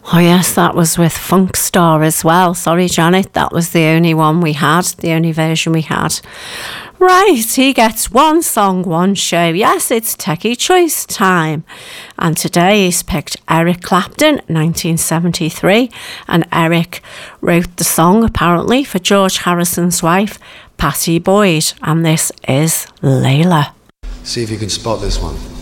Oh yes, that was with Funk Star as well. Sorry, Janet, that was the only one we had, the only version we had. Right, he gets one song, one show. Yes, it's Techie Choice time. And today he's picked Eric Clapton, 1973. And Eric wrote the song, apparently, for George Harrison's wife, Pattie Boyd. And this is Layla. See if you can spot this one.